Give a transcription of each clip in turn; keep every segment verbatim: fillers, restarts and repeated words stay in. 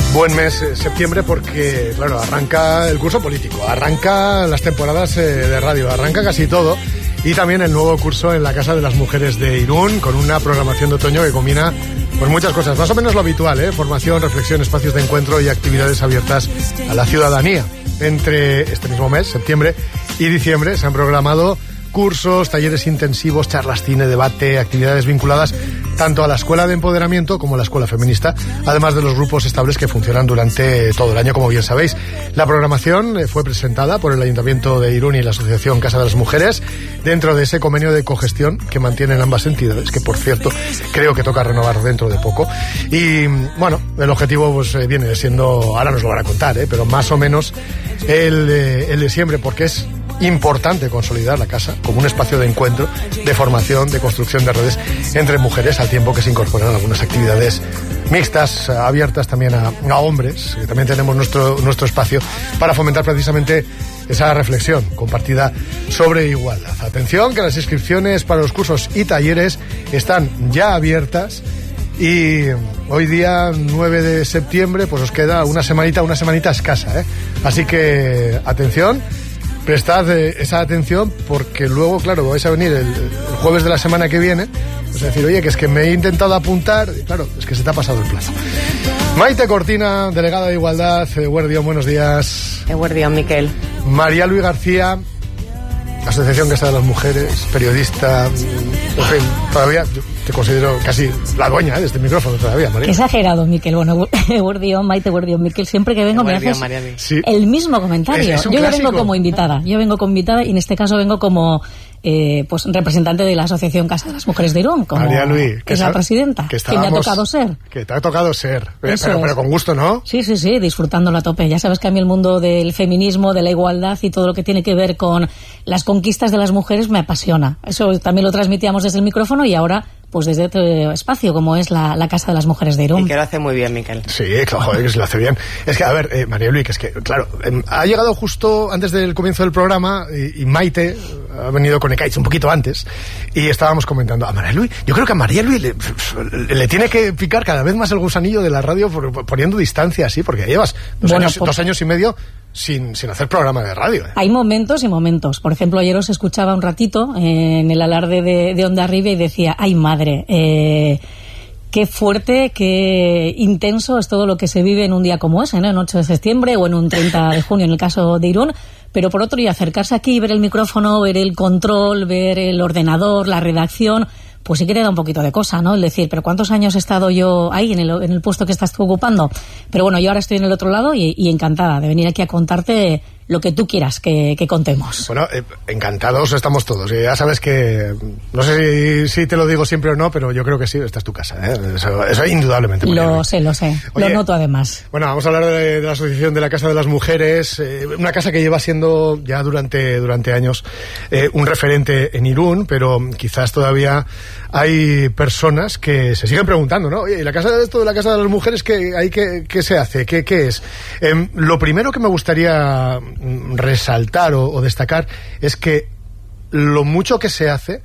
Buen mes, eh, septiembre, porque, claro, arranca el curso político, arranca las temporadas eh, de radio, arranca casi todo, y también el nuevo curso en la Casa de las Mujeres de Irún, con una programación de otoño que combina pues muchas cosas, más o menos lo habitual, ¿eh? Formación, reflexión, espacios de encuentro y actividades abiertas a la ciudadanía. Entre este mismo mes, septiembre y diciembre, se han programado cursos, talleres intensivos, charlas, cine, debate, actividades vinculadas tanto a la Escuela de Empoderamiento como a la Escuela Feminista, además de los grupos estables que funcionan durante todo el año, como bien sabéis. La programación fue presentada por el Ayuntamiento de Irún y la Asociación Casa de las Mujeres dentro de ese convenio de cogestión que mantienen ambas entidades, que por cierto creo que toca renovar dentro de poco. Y bueno, el objetivo pues viene siendo, ahora nos lo van a contar, ¿eh? pero más o menos el, el de siempre, porque es importante consolidar la casa como un espacio de encuentro, de formación, de construcción de redes entre mujeres, al tiempo que se incorporan algunas actividades mixtas, abiertas también a, a hombres, que también tenemos nuestro, nuestro espacio para fomentar precisamente esa reflexión compartida sobre igualdad. Atención, que las inscripciones para los cursos y talleres están ya abiertas. Y hoy día, nueve de septiembre, pues os queda una semanita, una semanita escasa, ¿eh? Así que, atención, prestad eh, esa atención, porque luego, claro, vais a venir el, el jueves de la semana que viene, pues a decir, oye, que es que me he intentado apuntar, y claro, es que se te ha pasado el plazo. Maite Cortina, delegada de Igualdad, Eguerdión, buenos días. Eguerdión, Miquel. María Luis García, Asociación Casa de las Mujeres, periodista, en fin, todavía yo te considero casi la dueña ¿eh? de este micrófono todavía, María. Qué exagerado, Miquel. Bueno, Eguerdión, Maite Eguerdión, Miquel, siempre que vengo me haces sí. el mismo comentario. Es, es yo ya clásico. vengo como invitada, yo vengo como invitada y en este caso vengo como eh, pues representante de la Asociación Casa de las Mujeres de Irún, como María Luis, que es la presidenta, que, que me ha tocado ser. Que te ha tocado ser, pero, Eso pero, es. pero con gusto, ¿no? Sí, sí, sí, disfrutándolo a tope. Ya sabes que a mí el mundo del feminismo, de la igualdad y todo lo que tiene que ver con las conquistas de las mujeres me apasiona. Eso también lo transmitíamos desde el micrófono y ahora pues desde otro espacio, como es la, la Casa de las Mujeres de Irún. Y que lo hace muy bien, Miquel. Sí, claro, joder, que se lo hace bien. Es que, a ver, eh, María Luis, que es que, claro, eh, ha llegado justo antes del comienzo del programa y, y Maite ha venido con Ekaitz un poquito antes y estábamos comentando a María Luis. Yo creo que a María Luis le, le tiene que picar cada vez más el gusanillo de la radio por, por, poniendo distancia así, porque llevas dos, bueno, años, por... dos años y medio sin, sin hacer programa de radio. ¿eh? Hay momentos y momentos. Por ejemplo, ayer os escuchaba un ratito en el alarde de, de Onda Arriba y decía, ay madre, eh, qué fuerte, qué intenso es todo lo que se vive en un día como ese, ¿no? En ocho de septiembre o en un treinta de junio en el caso de Irún. Pero por otro, y acercarse aquí, ver el micrófono, ver el control, ver el ordenador, la redacción, pues sí que te da un poquito de cosa, ¿no? El decir, pero ¿cuántos años he estado yo ahí en el, en el puesto que estás tú ocupando? Pero bueno, yo ahora estoy en el otro lado y, y encantada de venir aquí a contarte lo que tú quieras que, que contemos. Bueno, eh, encantados estamos todos. Y ya sabes que, no sé si, si te lo digo siempre o no, pero yo creo que sí, esta es tu casa, ¿eh? Eso, eso indudablemente. Lo sé, lo sé. Oye, lo noto además. Bueno, vamos a hablar de, de la Asociación de la Casa de las Mujeres, eh, una casa que lleva siendo ya durante, durante años eh, un referente en Irún, pero quizás todavía hay personas que se siguen preguntando, ¿no? Oye, ¿y la casa de esto de la Casa de las Mujeres qué, hay, qué, qué se hace? ¿Qué, qué es? Eh, lo primero que me gustaría resaltar o, o destacar es que lo mucho que se hace,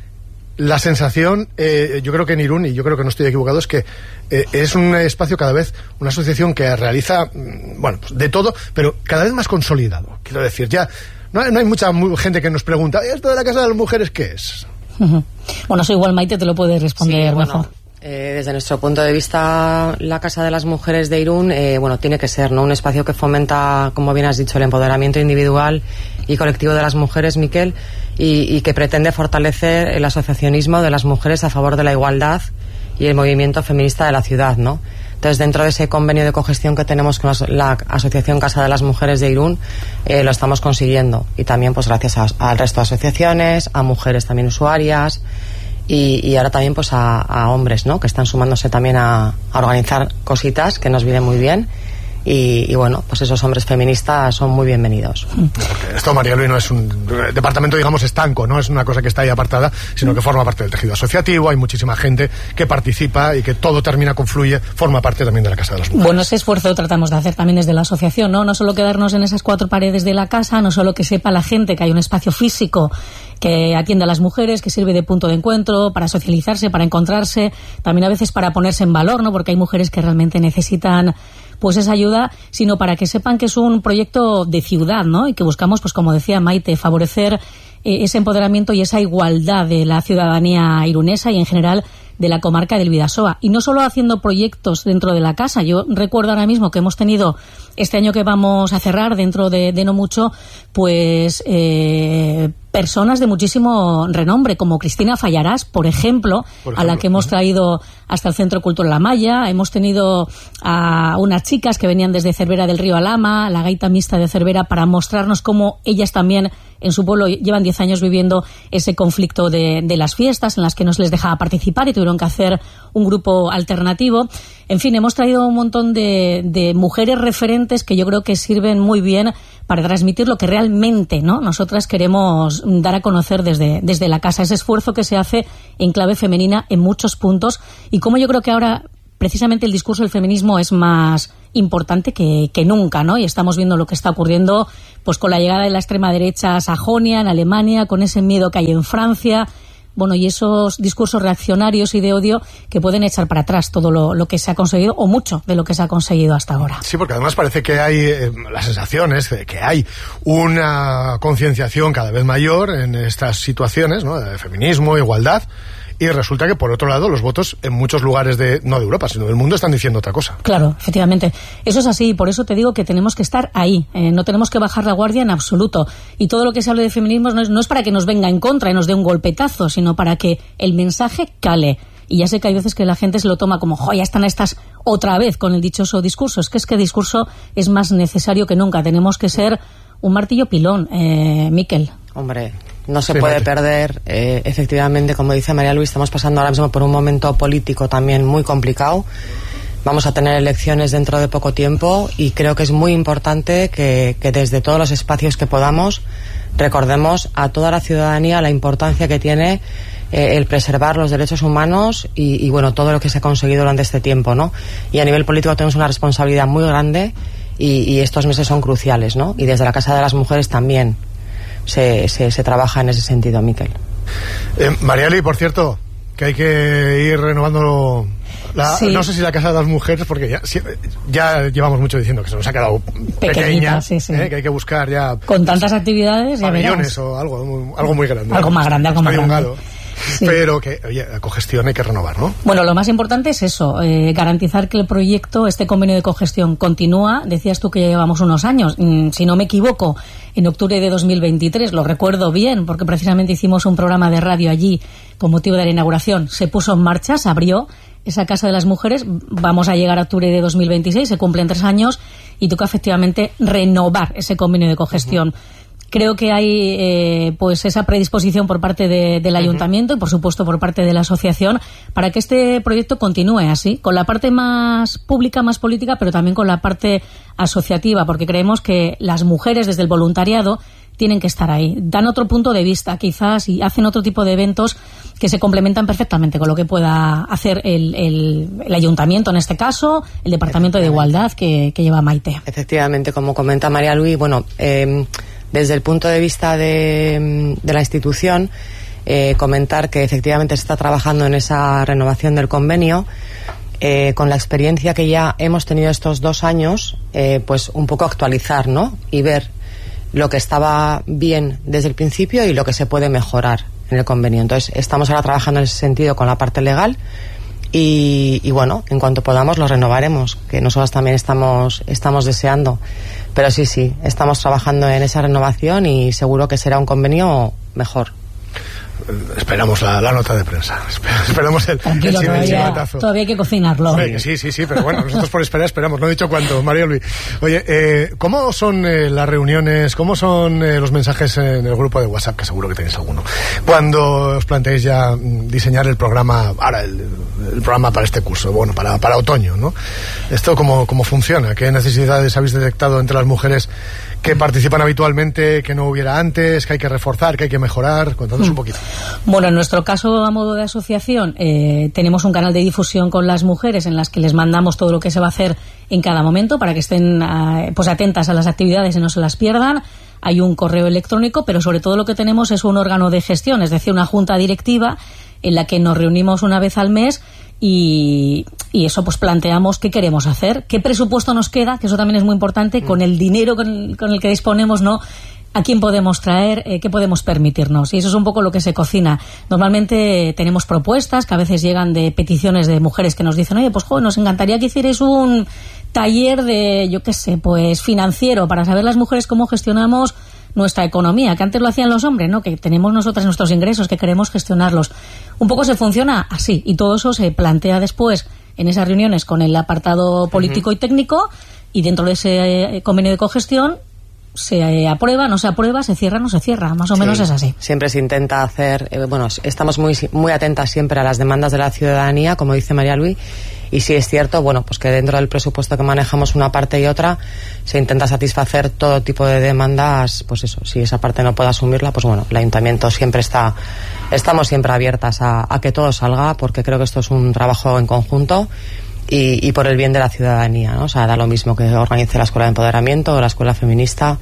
la sensación, eh, yo creo que en Irún, y yo creo que no estoy equivocado, es que eh, es un espacio cada vez, una asociación que realiza, bueno, pues de todo, pero cada vez más consolidado. Quiero decir, ya no hay, no hay mucha muy, gente que nos pregunta, ¿esto de la Casa de las Mujeres qué es? Uh-huh. Bueno, eso igual Maite te lo puede responder sí, mejor. Bueno. Eh, desde nuestro punto de vista, la Casa de las Mujeres de Irún, eh, bueno, tiene que ser, ¿no? Un espacio que fomenta, como bien has dicho, el empoderamiento individual y colectivo de las mujeres, Miquel, y, y que pretende fortalecer el asociacionismo de las mujeres a favor de la igualdad y el movimiento feminista de la ciudad, ¿no? Entonces, dentro de ese convenio de cogestión que tenemos con la Asociación Casa de las Mujeres de Irún, eh, lo estamos consiguiendo. Y también, pues, gracias a, al resto de asociaciones, a mujeres también usuarias, Y, y ahora también pues a, a hombres, ¿no? Que están sumándose también a, a organizar cositas que nos vienen muy bien. Y, y bueno, pues esos hombres feministas son muy bienvenidos. Porque esto, María Luis, no es un departamento, digamos, estanco, no es una cosa que está ahí apartada, sino que forma parte del tejido asociativo, hay muchísima gente que participa y que todo termina, confluye, forma parte también de la Casa de las Mujeres. Bueno, ese esfuerzo tratamos de hacer también desde la asociación, ¿no? No solo quedarnos en esas cuatro paredes de la casa, no solo que sepa la gente que hay un espacio físico que atiende a las mujeres, que sirve de punto de encuentro, para socializarse, para encontrarse, también a veces para ponerse en valor, ¿no? Porque hay mujeres que realmente necesitan pues esa ayuda, sino para que sepan que es un proyecto de ciudad, ¿no? Y que buscamos, pues como decía Maite, favorecer eh, ese empoderamiento y esa igualdad de la ciudadanía irunesa y en general de la comarca del Bidasoa. Y no solo haciendo proyectos dentro de la casa. Yo recuerdo ahora mismo que hemos tenido, este año que vamos a cerrar, dentro de, de no mucho, pues eh, personas de muchísimo renombre, como Cristina Fallarás, por ejemplo, por ejemplo, a la que hemos traído hasta el Centro Cultural La Maya. Hemos tenido a unas chicas que venían desde Cervera del Río Alhama, la gaita mixta de Cervera, para mostrarnos cómo ellas también en su pueblo llevan diez años viviendo ese conflicto de, de las fiestas en las que no se les dejaba participar y tuvieron que hacer un grupo alternativo. En fin, hemos traído un montón de, de mujeres referentes que yo creo que sirven muy bien para transmitir lo que realmente, ¿no?, nosotras queremos dar a conocer desde, desde la casa, ese esfuerzo que se hace en clave femenina en muchos puntos, y como yo creo que ahora precisamente el discurso del feminismo es más importante que, que nunca, ¿no? Y estamos viendo lo que está ocurriendo pues con la llegada de la extrema derecha a Sajonia, en Alemania, con ese miedo que hay en Francia, bueno, y esos discursos reaccionarios y de odio que pueden echar para atrás todo lo, lo que se ha conseguido, o mucho de lo que se ha conseguido hasta ahora. Sí, porque además parece que hay, eh, la sensación es de que hay una concienciación cada vez mayor en estas situaciones, ¿no?, de feminismo, igualdad. Y resulta que, por otro lado, los votos en muchos lugares, de no de Europa, sino del mundo, están diciendo otra cosa. Claro, efectivamente. Eso es así, y por eso te digo que tenemos que estar ahí. Eh, no tenemos que bajar la guardia en absoluto. Y todo lo que se hable de feminismo no es, no es para que nos venga en contra y nos dé un golpetazo, sino para que el mensaje cale. Y ya sé que hay veces que la gente se lo toma como, jo, ya están estas otra vez con el dichoso discurso. Es que este discurso es más necesario que nunca. Tenemos que ser un martillo pilón, eh, Miquel. Hombre, no se sí, puede vale. perder, eh, efectivamente, como dice María Luis, estamos pasando ahora mismo por un momento político también muy complicado. Vamos a tener elecciones dentro de poco tiempo y creo que es muy importante que, que desde todos los espacios que podamos recordemos a toda la ciudadanía la importancia que tiene eh, el preservar los derechos humanos y, y bueno, todo lo que se ha conseguido durante este tiempo, ¿no? Y a nivel político tenemos una responsabilidad muy grande y, y estos meses son cruciales, ¿no? Y desde la Casa de las Mujeres también Se, se, se trabaja en ese sentido, Miquel. Eh, Mariali, por cierto, que hay que ir renovando la, sí. no sé si la Casa de las Mujeres, porque ya, ya llevamos mucho diciendo que se nos ha quedado pequeñita, pequeña, sí, sí. Eh, que hay que buscar ya con tantas actividades, ya millones o algo, algo muy grande. Algo más grande, algo más grande. Sí. Pero que, oye, la cogestión hay que renovar, ¿no? Bueno, lo más importante es eso, eh, garantizar que el proyecto, este convenio de cogestión continúa. Decías tú que ya llevamos unos años, mm, si no me equivoco, en octubre de dos mil veintitrés, lo recuerdo bien, porque precisamente hicimos un programa de radio allí con motivo de la inauguración. Se puso en marcha, se abrió esa Casa de las Mujeres. Vamos a llegar a octubre de dos mil veintiséis, se cumplen tres años y toca efectivamente renovar ese convenio de cogestión. Uh-huh. Creo que hay eh, pues esa predisposición por parte de, del ayuntamiento uh-huh. y por supuesto por parte de la asociación para que este proyecto continúe así, con la parte más pública, más política, pero también con la parte asociativa, porque creemos que las mujeres desde el voluntariado tienen que estar ahí. Dan otro punto de vista, quizás, y hacen otro tipo de eventos que se complementan perfectamente con lo que pueda hacer el, el, el ayuntamiento, en este caso, el Departamento de Igualdad que, que lleva Maite. Efectivamente, como comenta María Luis, bueno, eh, desde el punto de vista de, de la institución, eh, comentar que efectivamente se está trabajando en esa renovación del convenio, eh, con la experiencia que ya hemos tenido estos dos años, eh, pues un poco actualizar, ¿no? Y ver lo que estaba bien desde el principio y lo que se puede mejorar en el convenio. Entonces, estamos ahora trabajando en ese sentido con la parte legal y, y bueno, en cuanto podamos lo renovaremos, que nosotros también estamos, estamos deseando. Pero sí, sí, estamos trabajando en esa renovación y seguro que será un convenio mejor. Esperamos la, la nota de prensa. Esperamos el, Tranquilo, el todavía, todavía hay que cocinarlo. Sí, sí, sí, sí, pero bueno, nosotros por esperar esperamos. No he dicho cuánto, María Luis. Oye, eh, ¿cómo son eh, las reuniones, cómo son eh, los mensajes en el grupo de WhatsApp, que seguro que tenéis alguno, cuando os planteáis ya diseñar el programa, ahora el, el programa para este curso, bueno, para, para otoño, ¿no? ¿Esto cómo, cómo funciona? ¿Qué necesidades habéis detectado entre las mujeres que participan habitualmente, que no hubiera antes, que hay que reforzar, que hay que mejorar? Contadnos un poquito. Bueno, en nuestro caso, a modo de asociación, eh, tenemos un canal de difusión con las mujeres en las que les mandamos todo lo que se va a hacer en cada momento para que estén eh, pues atentas a las actividades y no se las pierdan. Hay un correo electrónico, pero sobre todo lo que tenemos es un órgano de gestión, es decir, una junta directiva en la que nos reunimos una vez al mes y, y eso pues planteamos qué queremos hacer, qué presupuesto nos queda, que eso también es muy importante, mm. con el dinero con el, con el que disponemos, ¿no? ¿A quién podemos traer? Eh, ¿Qué podemos permitirnos? Y eso es un poco lo que se cocina. Normalmente eh, tenemos propuestas que a veces llegan de peticiones de mujeres que nos dicen, oye, pues joder, nos encantaría que hicierais un taller de, yo qué sé, pues financiero, para saber las mujeres cómo gestionamos nuestra economía, que antes lo hacían los hombres, ¿no? Que tenemos nosotras nuestros ingresos, que queremos gestionarlos. Un poco se funciona así, y todo eso se plantea después en esas reuniones con el apartado político uh-huh. y técnico, y dentro de ese eh, convenio de cogestión se aprueba, no se aprueba, se cierra, no se cierra, más o sí, menos es así. Siempre se intenta hacer, eh, bueno, estamos muy muy atentas siempre a las demandas de la ciudadanía, como dice María Luis, y sí es cierto, bueno, pues que dentro del presupuesto que manejamos una parte y otra, se intenta satisfacer todo tipo de demandas, pues eso, si esa parte no puede asumirla, pues bueno, el ayuntamiento siempre está, estamos siempre abiertas a, a que todo salga, porque creo que esto es un trabajo en conjunto. Y, y por el bien de la ciudadanía, ¿no? O sea, da lo mismo que organice la escuela de empoderamiento o la escuela feminista.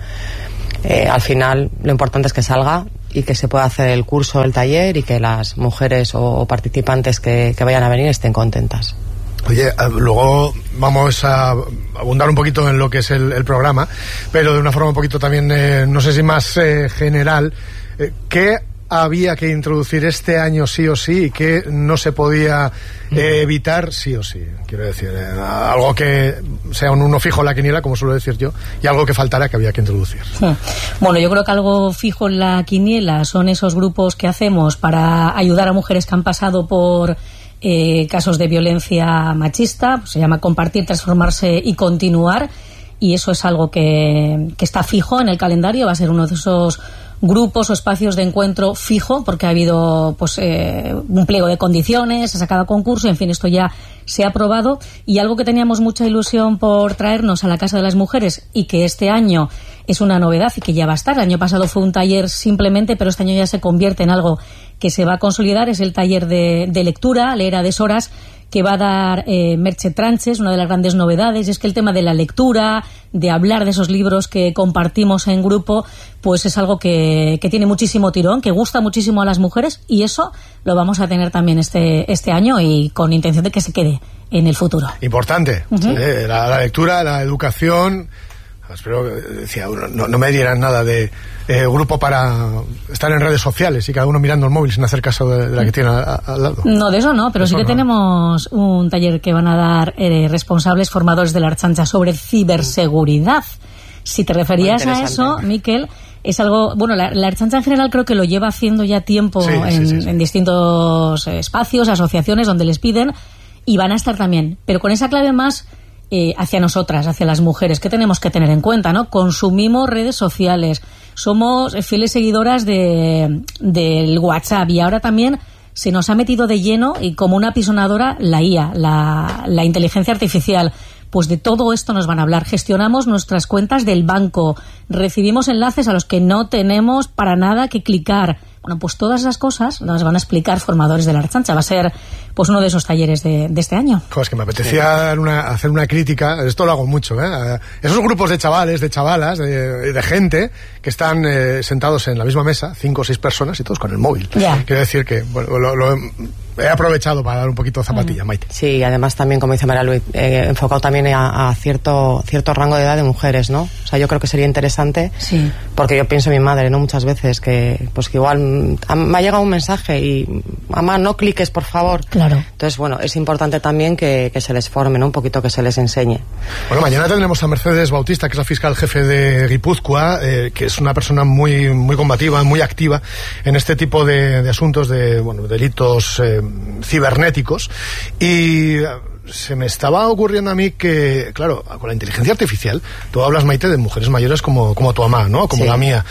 Eh, al final, lo importante es que salga y que se pueda hacer el curso, el taller, y que las mujeres o, o participantes que, que vayan a venir estén contentas. Oye, luego vamos a abundar un poquito en lo que es el, el programa, pero de una forma un poquito también, eh, no sé si más eh, general, eh, ¿qué había que introducir este año sí o sí y que no se podía eh, evitar sí o sí? Quiero decir, eh, algo que sea un uno fijo en la quiniela, como suelo decir yo, y algo que faltara que había que introducir. Bueno, yo creo que algo fijo en la quiniela son esos grupos que hacemos para ayudar a mujeres que han pasado por eh, casos de violencia machista, pues se llama Compartir, Transformarse y Continuar, y eso es algo que, que está fijo en el calendario, va a ser uno de esos grupos o espacios de encuentro fijo, porque ha habido pues eh, un pliego de condiciones, se ha sacado concurso, en fin, esto ya se ha aprobado. Y algo que teníamos mucha ilusión por traernos a la Casa de las Mujeres y que este año es una novedad y que ya va a estar, el año pasado fue un taller simplemente, pero este año ya se convierte en algo que se va a consolidar, es el taller de, de lectura, Leer a deshoras, que va a dar eh, Merche Tranches. Una de las grandes novedades es que el tema de la lectura, de hablar de esos libros que compartimos en grupo, pues es algo que, que tiene muchísimo tirón, que gusta muchísimo a las mujeres, y eso lo vamos a tener también este, este año, y con intención de que se quede en el futuro. Importante, uh-huh. eh, la, la lectura, la educación. Espero que, decía, no, no me dieran nada de eh, grupo para estar en redes sociales y cada uno mirando el móvil sin hacer caso de, de la que tiene al lado. No, de eso no, pero eso sí que no. Tenemos un taller que van a dar eh, responsables formadores de la Ertzaintza sobre ciberseguridad. Si te referías a eso, Miquel, es algo, bueno, la, la Ertzaintza en general creo que lo lleva haciendo ya tiempo sí, en, sí, sí, sí. en distintos espacios, asociaciones donde les piden, y van a estar también, pero con esa clave más Eh, hacia nosotras, hacia las mujeres. ¿Qué tenemos que tener en cuenta, no? Consumimos redes sociales, somos fieles seguidoras de del WhatsApp, y ahora también se nos ha metido de lleno y como una pisonadora la I A, la, la inteligencia artificial. Pues de todo esto nos van a hablar. Gestionamos nuestras cuentas del banco, recibimos enlaces a los que no tenemos para nada que clicar. Bueno, pues todas esas cosas nos van a explicar formadores de la Ertzaintza. Va a ser pues uno de esos talleres de, de este año. Joder, es que me apetecía una, hacer una crítica, esto lo hago mucho, ¿eh? Esos grupos de chavales, de chavalas, de, de gente que están eh, sentados en la misma mesa, cinco o seis personas, y todos con el móvil. Yeah. Quiero decir que bueno, lo, lo he aprovechado para dar un poquito de zapatilla, mm. Maite. Sí, además también, como dice María Luis, eh, enfocado también a, a cierto cierto rango de edad de mujeres, ¿no? O sea, yo creo que sería interesante, sí. porque yo pienso en mi madre, ¿no? Muchas veces que, pues que igual me ha llegado un mensaje y, mamá, no cliques, por favor. Claro. Entonces, bueno, es importante también que, que se les forme, ¿no? Un poquito, que se les enseñe. Bueno, mañana tendremos a Mercedes Bautista, que es la fiscal jefe de Guipúzcoa, eh, que es una persona muy muy combativa, muy activa en este tipo de, de asuntos de, bueno, delitos eh, cibernéticos, y se me estaba ocurriendo a mí que, claro, con la inteligencia artificial, tú hablas, Maite, de mujeres mayores como, como tu mamá, ¿no? Como sí. la mía.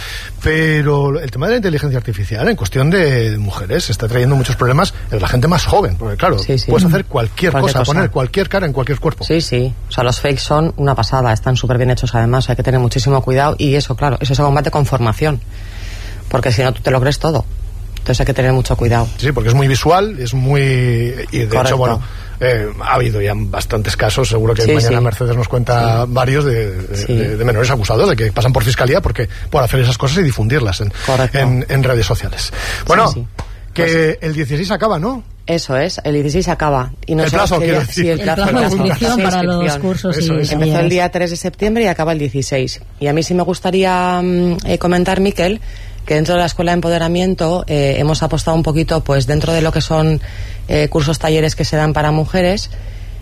Pero el tema de la inteligencia artificial, en cuestión de mujeres, está trayendo muchos problemas en la gente más joven. Porque, claro, sí, sí. puedes hacer cualquier, cualquier cosa, cosa, poner cualquier cara en cualquier cuerpo. Sí, sí. O sea, los fakes son una pasada, están súper bien hechos además, hay que tener muchísimo cuidado. Y eso, claro, eso se combate con formación. Porque si no, tú te lo crees todo. Entonces hay que tener mucho cuidado. Sí, porque es muy visual, es muy... Y de Correcto. hecho, bueno, eh, ha habido ya bastantes casos, seguro que sí, mañana sí. Mercedes nos cuenta sí. varios de, de, sí. de, de menores acusados, de que pasan por fiscalía porque por hacer esas cosas y difundirlas en, en, en redes sociales. Bueno... Sí, sí. Que pues, el dieciséis acaba, ¿no? Eso es, el dieciséis acaba. Y el plazo, quiero decir. Sí, el plazo, el plazo de inscripción sí, para los cursos. Eso y es. Empezó el día tres de septiembre y acaba el dieciséis. Y a mí sí me gustaría eh, comentar, Miquel, que dentro de la Escuela de Empoderamiento eh, hemos apostado un poquito, pues dentro de lo que son eh, cursos, talleres que se dan para mujeres,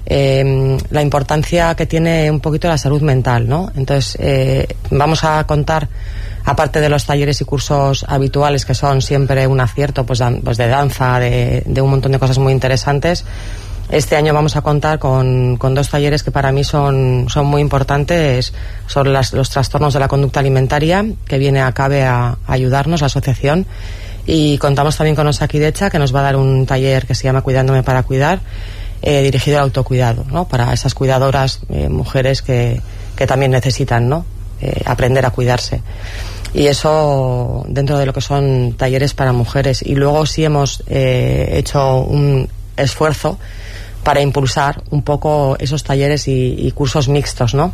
eh, la importancia que tiene un poquito la salud mental, ¿no? Entonces, eh, vamos a contar, aparte de los talleres y cursos habituales, que son siempre un acierto, pues, dan, pues de danza, de, de un montón de cosas muy interesantes, este año vamos a contar con, con dos talleres que para mí son, son muy importantes sobre las, los trastornos de la conducta alimentaria, que viene a CABE a, a ayudarnos, la asociación, y contamos también con Osakidecha, que nos va a dar un taller que se llama Cuidándome para Cuidar, eh, dirigido al autocuidado, ¿no? Para esas cuidadoras, eh, mujeres que, que también necesitan, ¿no? Eh, aprender a cuidarse. Y eso dentro de lo que son talleres para mujeres. Y luego sí hemos eh, hecho un esfuerzo para impulsar un poco esos talleres y, y cursos mixtos, ¿no?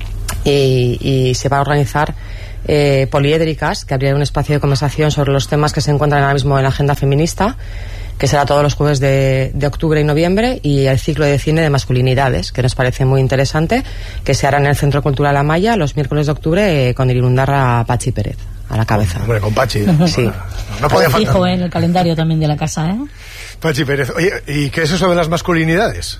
Y, y se va a organizar eh, poliédricas, que habría un espacio de conversación sobre los temas que se encuentran ahora mismo en la agenda feminista, que será todos los jueves de, de octubre y noviembre, y el ciclo de cine de masculinidades, que nos parece muy interesante, que se hará en el Centro Cultural Amaya los miércoles de octubre, eh, con Irundarra Pachi Pérez a la cabeza. Hombre, con Pachi. Sí. No, no podía faltar. Fijo en el calendario también de la casa, ¿eh? Pachi Pérez. Oye, ¿y qué es eso de las masculinidades?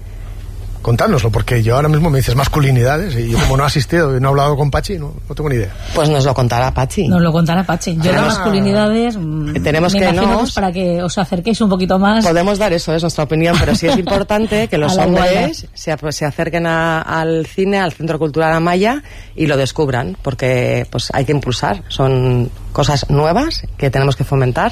Contárnoslo, porque yo ahora mismo me dices masculinidades y yo, como no he asistido y no he hablado con Pachi, no, no tengo ni idea. Pues nos lo contará Pachi. Nos lo contará Pachi. Yo ah, las masculinidades tenemos me que imagino nos... que es para que os acerquéis un poquito más. Podemos dar eso, es nuestra opinión, pero sí es importante que los hombres se, se acerquen a, al cine, al Centro Cultural Amaya, y lo descubran, porque pues hay que impulsar. Son cosas nuevas que tenemos que fomentar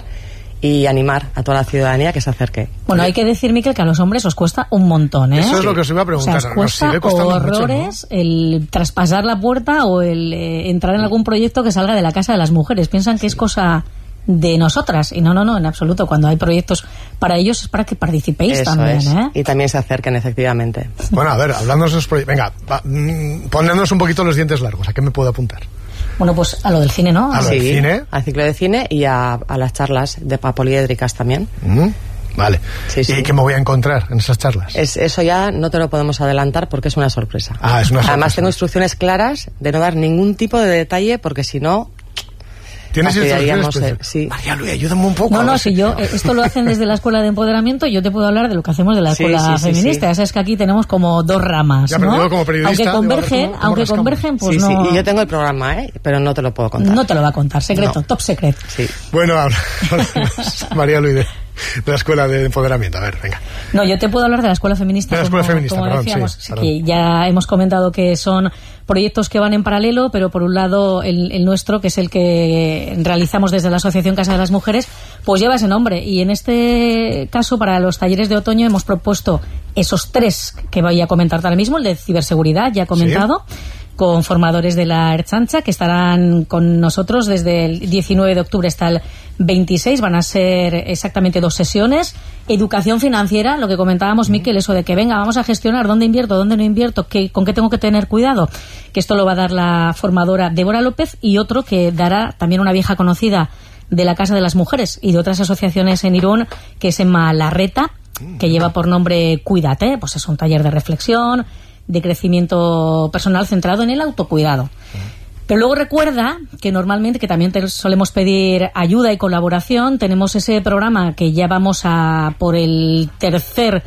y animar a toda la ciudadanía que se acerque. Bueno, hay que decir, Miquel, que a los hombres os cuesta un montón, ¿eh? Eso es lo que os iba a preguntar. O sea, os cuesta horrores, ¿no?, el traspasar la puerta o el eh, entrar en algún proyecto que salga de la casa de las mujeres. Piensan que es cosa de nosotras, y no, no, no, en absoluto. Cuando hay proyectos para ellos es para que participéis. Eso también, es. ¿eh? Y también se acerquen, efectivamente. Bueno, a ver, hablando de esos proyectos, venga, va, mmm, ponednos un poquito los dientes largos. ¿A qué me puedo apuntar? Bueno, pues a lo del cine, ¿no? A lo sí, del cine. Al ciclo de cine y a, a las charlas de poliédricas también. Mm, vale. Sí, sí. ¿Y qué me voy a encontrar en esas charlas? Es, eso ya no te lo podemos adelantar porque es una sorpresa. Ah, es una sorpresa. Además tengo instrucciones claras de no dar ningún tipo de detalle, porque si no... ¿Tienes instrucciones? Eh, sí. María Luis, ayúdame un poco. No, no, si yo, esto lo hacen desde la Escuela de Empoderamiento, yo te puedo hablar de lo que hacemos de la Escuela sí, sí, sí, Feminista. sí. Sabes que aquí tenemos como dos ramas, ya, ¿no? Pero como periodista, aunque convergen, digo, ¿cómo, cómo aunque rascamos? convergen, pues sí, no... Sí, y yo tengo el programa, ¿eh? Pero no te lo puedo contar. No te lo va a contar, secreto, no. Top secret. Sí. Bueno, hablamos, María Luis, de, de la Escuela de Empoderamiento. A ver, venga. No, yo te puedo hablar de la Escuela Feminista. De la Escuela como, Feminista, como perdón, decíamos, sí, sí, perdón. que ya hemos comentado que son proyectos que van en paralelo, pero por un lado el, el nuestro, que es el que realizamos desde la Asociación Casa de las Mujeres, pues lleva ese nombre. Y en este caso, para los talleres de otoño, hemos propuesto esos tres que voy a comentar ahora mismo: el de ciberseguridad, ya he comentado, ¿sí?, con formadores de la Ertzaintza, que estarán con nosotros desde el diecinueve de octubre hasta el veintiséis. Van a ser exactamente dos sesiones. Educación financiera, lo que comentábamos, Miquel, eso de que venga, vamos a gestionar dónde invierto, dónde no invierto, qué, con qué tengo que tener cuidado, que esto lo va a dar la formadora Débora López, y otro que dará también una vieja conocida de la Casa de las Mujeres y de otras asociaciones en Irún, que es Emma Larreta, que lleva por nombre Cuídate. Pues es un taller de reflexión, de crecimiento personal centrado en el autocuidado. Pero luego recuerda que normalmente, que también te solemos pedir ayuda y colaboración, tenemos ese programa que ya vamos a por el tercer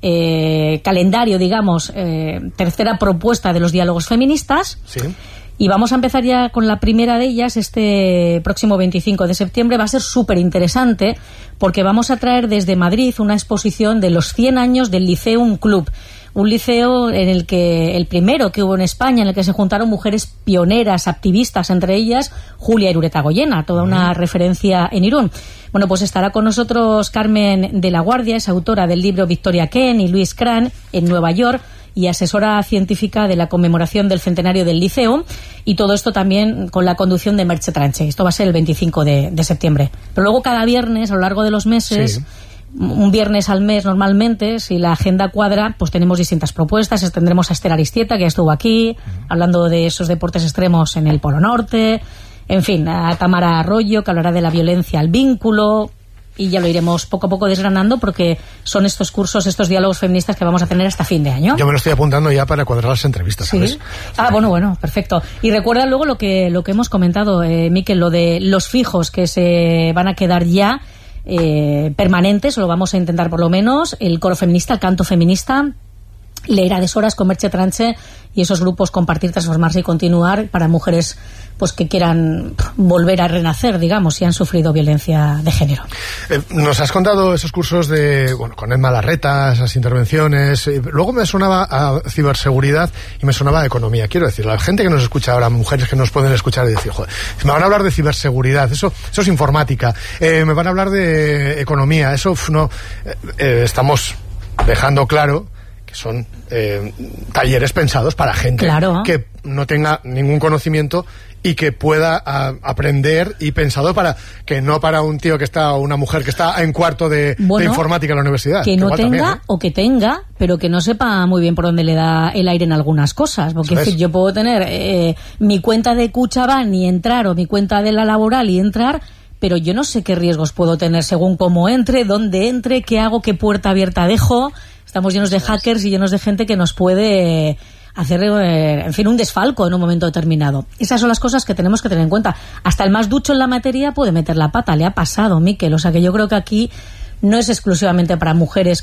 eh, calendario, digamos, eh, tercera propuesta de los diálogos feministas. Sí. Y vamos a empezar ya con la primera de ellas este próximo veinticinco de septiembre. Va a ser súper interesante porque vamos a traer desde Madrid una exposición de los cien años del Liceum Club. Un liceo en el que, el primero que hubo en España, en el que se juntaron mujeres pioneras, activistas, entre ellas Julia Irureta Goyena, toda una mm. referencia en Irún. Bueno, pues estará con nosotros Carmen de la Guardia, es autora del libro Victoria Ken y Luis Cran en Nueva York, y asesora científica de la conmemoración del centenario del Liceo, y todo esto también con la conducción de Merche Tranche. Esto va a ser el veinticinco de septiembre. Pero luego cada viernes, a lo largo de los meses, sí, un viernes al mes normalmente, si la agenda cuadra, pues tenemos distintas propuestas. Tendremos a Esther Aristieta, que ya estuvo aquí, uh-huh, hablando de esos deportes extremos en el Polo Norte. En fin, a Tamara Arroyo, que hablará de la violencia al vínculo. y ya lo iremos poco a poco desgranando porque son estos cursos, estos diálogos feministas que vamos a tener hasta fin de año. Yo me lo estoy apuntando ya para cuadrar las entrevistas, ¿sabes? ¿Sí? Ah, bueno, bueno, perfecto. Y recuerda luego lo que, lo que hemos comentado, eh, Miquel, lo de los fijos que se van a quedar ya eh, permanentes, o lo vamos a intentar por lo menos, el coro feminista, el canto feminista, leer a deshoras con Merche Tranche y esos grupos compartir, transformarse y continuar para mujeres pues que quieran volver a renacer, digamos, si han sufrido violencia de género. Eh, nos has contado esos cursos de, bueno, con Emma Larreta, esas intervenciones, eh, luego me sonaba a ciberseguridad y me sonaba a economía. Quiero decir, la gente que nos escucha ahora, mujeres que nos pueden escuchar y decir, joder, me van a hablar de ciberseguridad, eso, eso es informática, eh, me van a hablar de economía, eso, uf, no, eh, eh, estamos dejando claro son eh, talleres pensados para gente claro. que no tenga ningún conocimiento y que pueda a, aprender, y pensado para que no para un tío que está o una mujer que está en cuarto de, bueno, de informática en la universidad. Que no tenga también, ¿eh? o que tenga, pero que no sepa muy bien por dónde le da el aire en algunas cosas. Porque es decir, yo puedo tener eh, mi cuenta de Cuchabank y entrar, o mi cuenta de la laboral y entrar, pero yo no sé qué riesgos puedo tener según cómo entre, dónde entre, qué hago, qué puerta abierta dejo. Estamos llenos de hackers y llenos de gente que nos puede hacer, eh, en fin, un desfalco en un momento determinado. Esas son las cosas que tenemos que tener en cuenta. Hasta el más ducho en la materia puede meter la pata, le ha pasado, Miquel. O sea que yo creo que aquí no es exclusivamente para mujeres